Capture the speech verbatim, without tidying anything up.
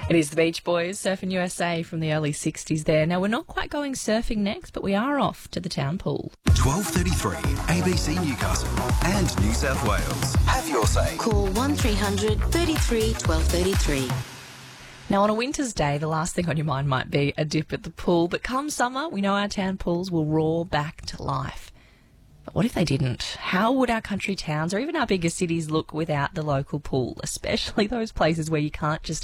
It is the Beach Boys, Surfing U S A from the early sixties there. Now, we're not quite going surfing next, but we are off to the town pool. twelve thirty-three, A B C Newcastle and New South Wales. Have your say. Call one three hundred thirty-three twelve thirty-three. Now, on a winter's day, the last thing on your mind might be a dip at the pool, but come summer, we know our town pools will roar back to life. But what if they didn't? How would our country towns or even our bigger cities look without the local pool, especially those places where you can't just